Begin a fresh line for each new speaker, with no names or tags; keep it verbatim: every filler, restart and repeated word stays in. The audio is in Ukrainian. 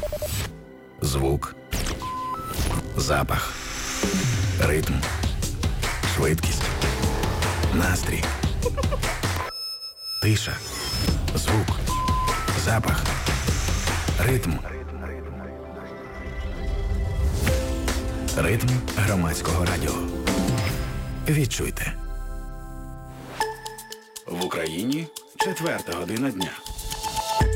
Звук. Запах. Ритм. Швидкість. Настрій. Тиша. Звук. Запах. Ритм. Ритм громадського радіо. Відчуйте. В Україні четверта година дня.